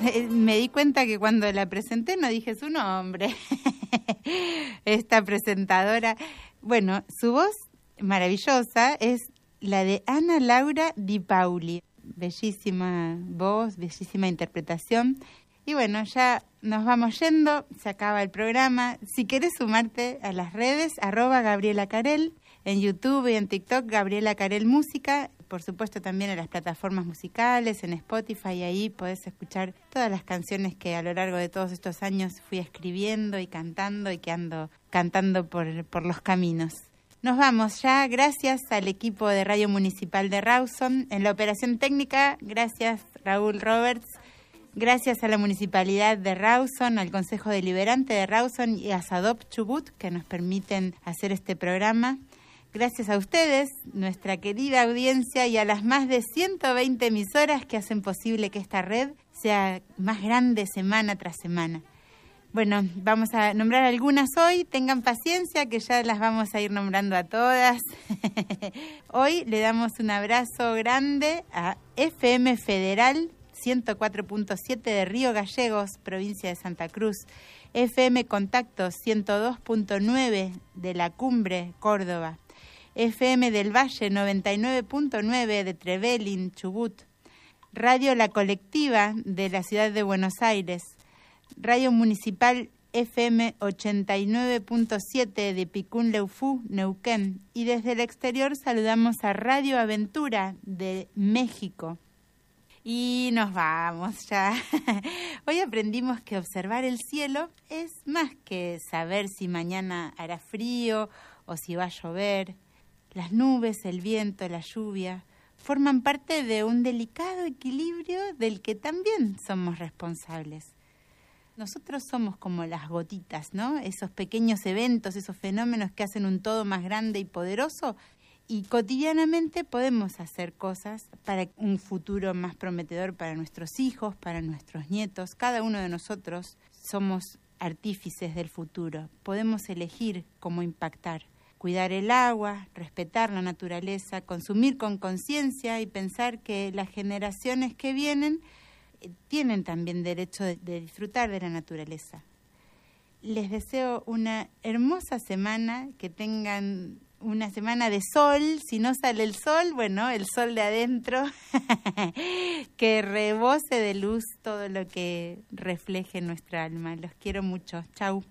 Me di cuenta que cuando la presenté no dije su nombre. Esta presentadora, bueno, su voz maravillosa es la de Ana Laura Di Pauli. Bellísima voz, bellísima interpretación. Y bueno, ya nos vamos yendo, se acaba el programa. Si querés sumarte a las redes, @Gabriela Carel, en YouTube y en TikTok, Gabriela Carel Música. Por supuesto también en las plataformas musicales, en Spotify, y ahí podés escuchar todas las canciones que a lo largo de todos estos años fui escribiendo y que ando cantando por los caminos. Nos vamos ya, gracias al equipo de Radio Municipal de Rawson. En la operación técnica, gracias Raúl Roberts. Gracias a la Municipalidad de Rawson, al Consejo Deliberante de Rawson y a SADOP Chubut, que nos permiten hacer este programa. Gracias a ustedes, nuestra querida audiencia, y a las más de 120 emisoras que hacen posible que esta red sea más grande semana tras semana. Bueno, vamos a nombrar algunas hoy, tengan paciencia que ya las vamos a ir nombrando a todas. Hoy le damos un abrazo grande a FM Federal 104.7 de Río Gallegos, provincia de Santa Cruz, FM Contacto 102.9 de La Cumbre, Córdoba, FM del Valle 99.9 de Trevelin, Chubut, Radio La Colectiva de la ciudad de Buenos Aires, Radio Municipal FM 89.7 de Picún-Leufú, Neuquén, y desde el exterior saludamos a Radio Aventura de México. Y nos vamos ya. Hoy aprendimos que observar el cielo es más que saber si mañana hará frío o si va a llover. Las nubes, el viento, la lluvia forman parte de un delicado equilibrio del que también somos responsables. Nosotros somos como las gotitas, ¿no? Esos pequeños eventos, esos fenómenos que hacen un todo más grande y poderoso. Y cotidianamente podemos hacer cosas para un futuro más prometedor para nuestros hijos, para nuestros nietos. Cada uno de nosotros somos artífices del futuro. Podemos elegir cómo impactar. Cuidar el agua, respetar la naturaleza, consumir con conciencia y pensar que las generaciones que vienen tienen también derecho de disfrutar de la naturaleza. Les deseo una hermosa semana, que tengan una semana de sol. Si no sale el sol, bueno, el sol de adentro, que rebose de luz todo lo que refleje nuestra alma. Los quiero mucho. Chau.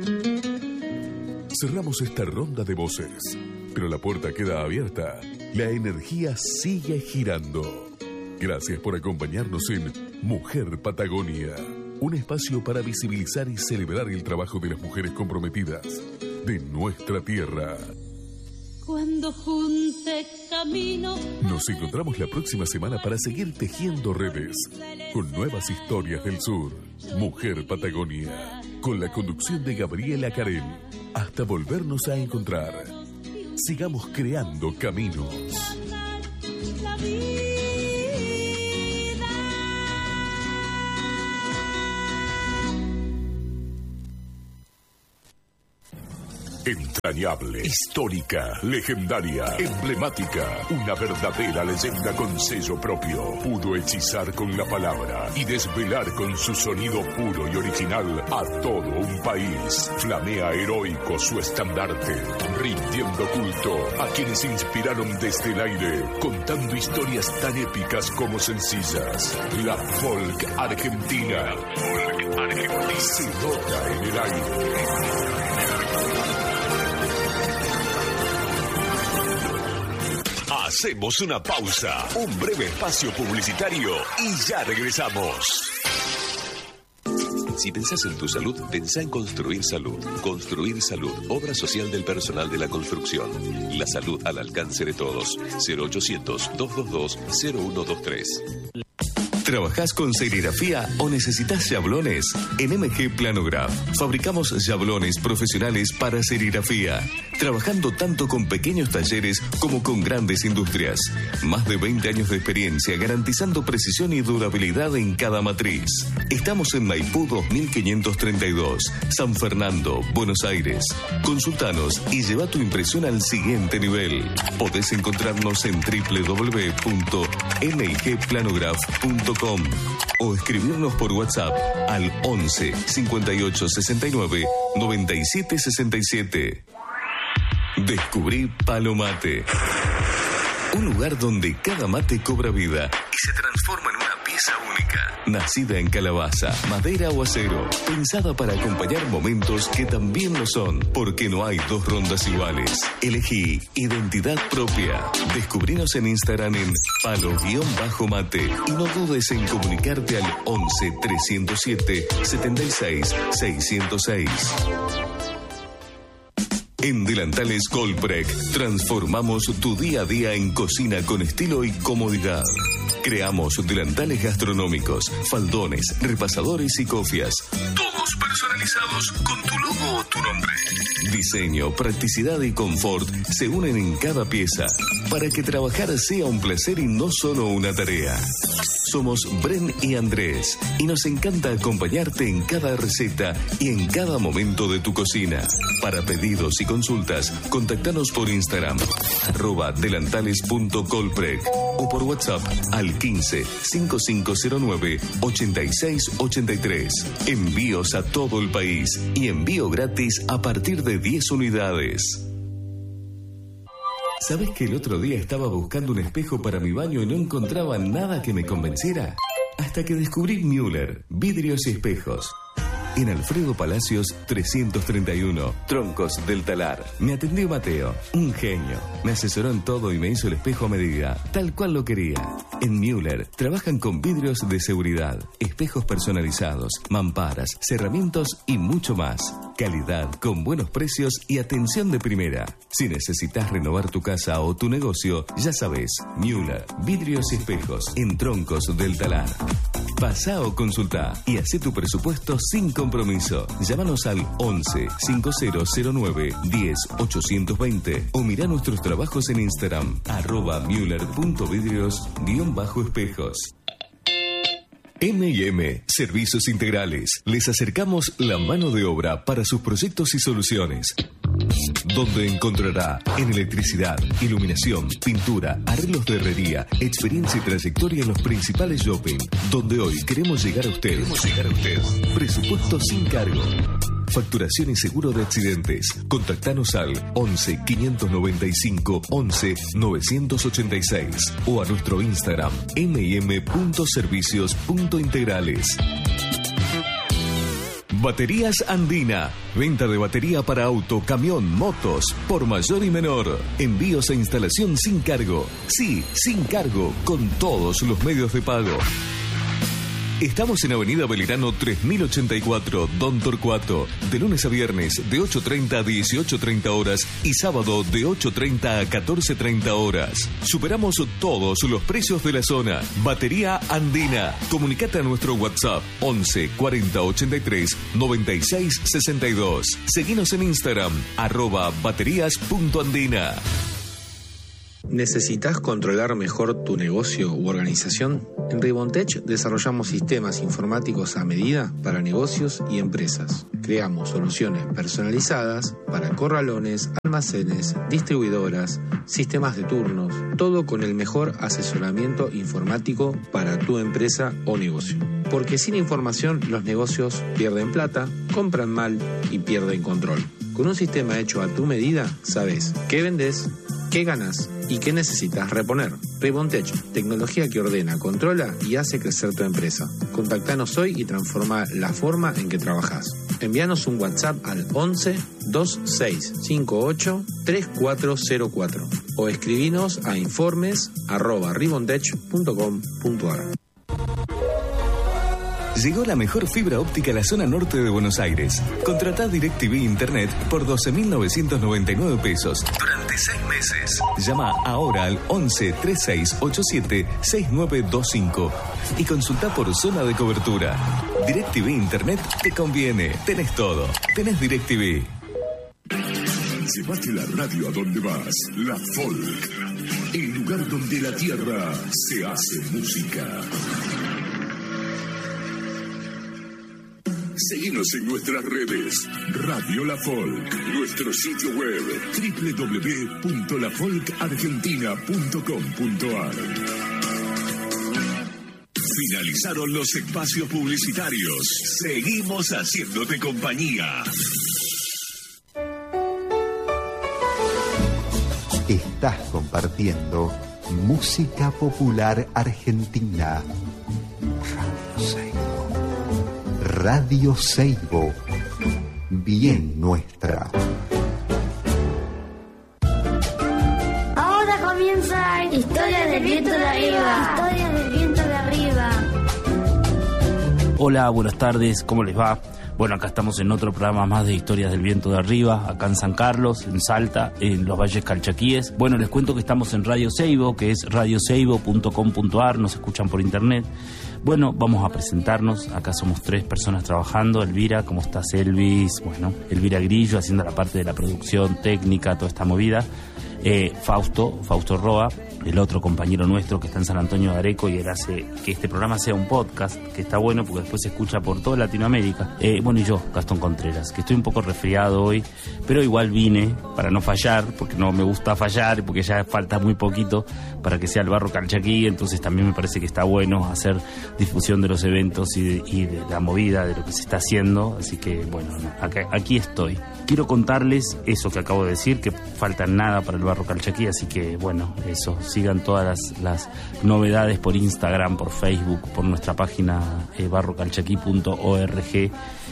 Cerramos esta ronda de voces, pero la puerta queda abierta. La energía sigue girando. Gracias por acompañarnos en Mujer Patagonia, un espacio para visibilizar y celebrar el trabajo de las mujeres comprometidas de nuestra tierra. Cuando junte camino. Nos encontramos la próxima semana para seguir tejiendo redes con nuevas historias del sur. Mujer Patagonia, con la conducción de Gabriela Carel. Hasta volvernos a encontrar. Sigamos creando caminos. Entrañable, histórica, legendaria, emblemática, una verdadera leyenda con sello propio. Pudo hechizar con la palabra y desvelar con su sonido puro y original a todo un país. Flamea heroico su estandarte, rindiendo culto a quienes se inspiraron desde el aire, contando historias tan épicas como sencillas. La folk argentina. Se nota en el aire. Hacemos una pausa, un breve espacio publicitario y ya regresamos. Si pensás en tu salud, pensá en Construir Salud. Construir Salud, obra social del personal de la construcción. La salud al alcance de todos. 0800-222-0123. ¿Trabajás con serigrafía o necesitas yablones? En MG Planograph fabricamos yablones profesionales para serigrafía. trabajando tanto con pequeños talleres como con grandes industrias. Más de 20 años de experiencia garantizando precisión y durabilidad en cada matriz. Estamos en Maipú 2532, San Fernando, Buenos Aires. Consultanos y lleva tu impresión al siguiente nivel. Podés encontrarnos en www.migplanograph.com o escribirnos por WhatsApp al 11 58 69 97 67. Descubrí Palo Mate. Un lugar donde cada mate cobra vida y se transforma en una pieza única. Nacida en calabaza, madera o acero, pensada para acompañar momentos que también lo son, porque no hay dos rondas iguales. Elegí identidad propia. Descubrinos en Instagram en palo-mate y no dudes en comunicarte al 11 307 76 606. En Delantales Colprec transformamos tu día a día en cocina con estilo y comodidad. Creamos delantales gastronómicos, faldones, repasadores y cofias. Todos personalizados con tu logo o tu nombre. Diseño, practicidad y confort se unen en cada pieza para que trabajar sea un placer y no solo una tarea. Somos Bren y Andrés y nos encanta acompañarte en cada receta y en cada momento de tu cocina. Para pedidos y consultas, contactanos por Instagram @delantales.colprec o por WhatsApp al 15 5509 8683. Envíos a todo el país y envío gratis a partir de 10 unidades. ¿Sabes que el otro día estaba buscando un espejo para mi baño y no encontraba nada que me convenciera? Hasta que descubrí Müller, vidrios y espejos. En Alfredo Palacios 331, Troncos del Talar. Me atendió Mateo, un genio. Me asesoró en todo y me hizo el espejo a medida, tal cual lo quería. En Müller trabajan con vidrios de seguridad, espejos personalizados, mamparas, cerramientos y mucho más. Calidad, con buenos precios y atención de primera. Si necesitas renovar tu casa o tu negocio, ya sabes, Müller, vidrios y espejos, en Troncos del Talar. Pasá o consultá y hacé tu presupuesto sin compromiso. Llámanos al 11 5009 10 820 o mirá nuestros trabajos en Instagram @müller.vidrios_espejos. M&M Servicios Integrales. Les acercamos la mano de obra para sus proyectos y soluciones, donde encontrará en electricidad, iluminación, pintura, arreglos de herrería, experiencia y trayectoria en los principales shopping, donde hoy queremos llegar a usted. Presupuesto sin cargo. Facturación y seguro de accidentes. Contactanos al 11 595 11 986 o a nuestro Instagram m&m.servicios.integrales. Baterías Andina. Venta de batería para auto, camión, motos, por mayor y menor. Envíos e instalación sin cargo. Sí, sin cargo, con todos los medios de pago. Estamos en Avenida Belgrano 3084, Don Torcuato, de lunes a viernes de 8:30 a 18:30 horas y sábado de 8:30 a 14:30 horas. Superamos todos los precios de la zona. Batería Andina. Comunicate a nuestro WhatsApp 11 40 83 96 62. Seguinos en Instagram @baterías.andina. ¿Necesitas controlar mejor tu negocio u organización? En Ribontech desarrollamos sistemas informáticos a medida para negocios y empresas. Creamos soluciones personalizadas para corralones, almacenes, distribuidoras, sistemas de turnos, todo con el mejor asesoramiento informático para tu empresa o negocio. Porque sin información los negocios pierden plata, compran mal y pierden control. Con un sistema hecho a tu medida, sabes qué vendes, qué ganas y qué necesitas reponer. Ribontech, tecnología que ordena, controla y hace crecer tu empresa. Contactanos hoy y transforma la forma en que trabajas. Envíanos un WhatsApp al 11 2658 3404 o escribinos a informes@ribontech.com.ar. Llegó la mejor fibra óptica a la zona norte de Buenos Aires. Contratá DirecTV Internet por 12.999 pesos durante 6 meses. Llama ahora al 11 3687 6925 y consultá por zona de cobertura. DirecTV Internet te conviene. Tenés todo. Tenés DirecTV. Llévate la radio a donde vas. La Folk. El lugar donde la tierra se hace música. Seguinos en nuestras redes. Radio La Folk. Nuestro sitio web www.lafolkargentina.com.ar. Finalizaron los espacios publicitarios. Seguimos haciéndote compañía. Estás compartiendo música popular argentina. Radio Seibo. Bien nuestra. Ahora comienza Historia del Viento de Arriba. Historia del Viento de Arriba. Hola, buenas tardes, ¿cómo les va? Bueno, acá estamos en otro programa más de Historias del Viento de Arriba, acá en San Carlos, en Salta, en los Valles Calchaquíes. Bueno, les cuento que estamos en Radio Seibo, que es radioseibo.com.ar, nos escuchan por internet. Bueno, vamos a presentarnos, acá somos 3 personas trabajando. Elvira, ¿cómo estás, Elvis? Bueno, Elvira Grillo haciendo la parte de la producción técnica, toda esta movida. Fausto Roa, el otro compañero nuestro que está en San Antonio de Areco, y él hace que este programa sea un podcast, que está bueno porque después se escucha por toda Latinoamérica. Bueno, y yo, Gastón Contreras, que estoy un poco resfriado hoy, pero igual vine para no fallar, porque no me gusta fallar, porque ya falta muy poquito para que sea el Barro Calchaquí, entonces también me parece que está bueno hacer difusión de los eventos y de la movida, de lo que se está haciendo, así que bueno, aquí estoy. Quiero contarles eso que acabo de decir, que falta nada para el Barro Calchaquí, así que bueno, eso, sigan todas las novedades por Instagram, por Facebook, por nuestra página barrocalchaquí.org,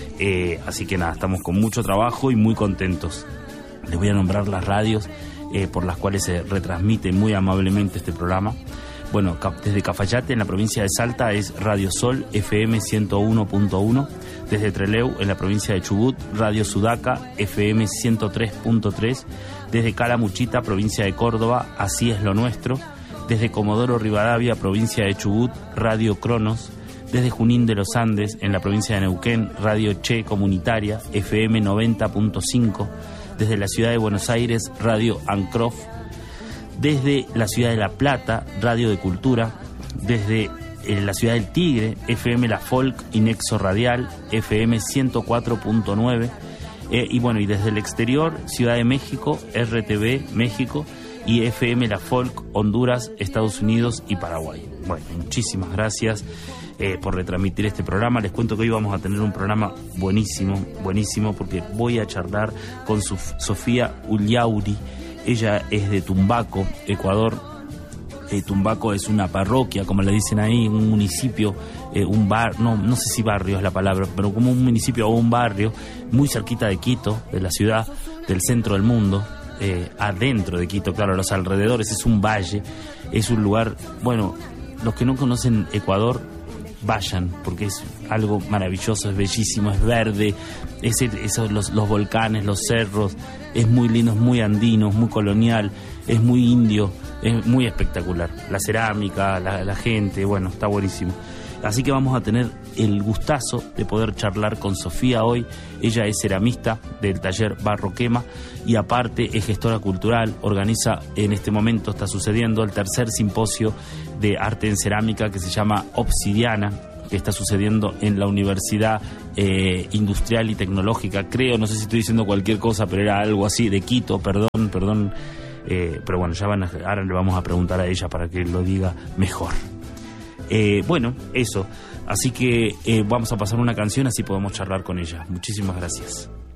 así que nada, estamos con mucho trabajo y muy contentos. Les voy a nombrar las radios por las cuales se retransmite muy amablemente este programa. Bueno, desde Cafayate, en la provincia de Salta, es Radio Sol FM 101.1. Desde Trelew, en la provincia de Chubut, Radio Sudaca FM 103.3. Desde Calamuchita, provincia de Córdoba, Así es lo nuestro. Desde Comodoro Rivadavia, provincia de Chubut, Radio Cronos. Desde Junín de los Andes, en la provincia de Neuquén, Radio Che Comunitaria FM 90.5. Desde la ciudad de Buenos Aires, Radio Ancrof. Desde la ciudad de La Plata, Radio de Cultura. Desde la ciudad del Tigre, FM La Folk y Nexo Radial, FM 104.9. Y bueno, y desde el exterior, Ciudad de México, RTV México y FM La Folk, Honduras, Estados Unidos y Paraguay. Bueno, muchísimas gracias por retransmitir este programa. Les cuento que hoy vamos a tener un programa buenísimo, porque voy a charlar con Sofía Ullauri. Ella es de Tumbaco, Ecuador. Tumbaco es una parroquia, como le dicen ahí, un municipio, un bar, no sé si barrio es la palabra, pero como un municipio o un barrio muy cerquita de Quito, de la ciudad, del centro del mundo, adentro de Quito, claro, a los alrededores, es un valle, es un lugar, bueno, los que no conocen Ecuador, vayan, porque es algo maravilloso, es bellísimo, es verde, los volcanes, los cerros, es muy lindo, es muy andino, es muy colonial, es muy indio, es muy espectacular. La cerámica, la gente, bueno, está buenísimo. Así que vamos a tener el gustazo de poder charlar con Sofía hoy. Ella es ceramista del taller Barro Quema y aparte es gestora cultural. Organiza, en este momento está sucediendo el 3er simposio de arte en cerámica que se llama Obsidiana, que está sucediendo en la Universidad Industrial y Tecnológica, creo, no sé si estoy diciendo cualquier cosa, pero era algo así, de Quito, perdón, pero bueno, ahora le vamos a preguntar a ella para que lo diga mejor. Bueno, eso, así que vamos a pasar una canción, así podemos charlar con ella. Muchísimas gracias.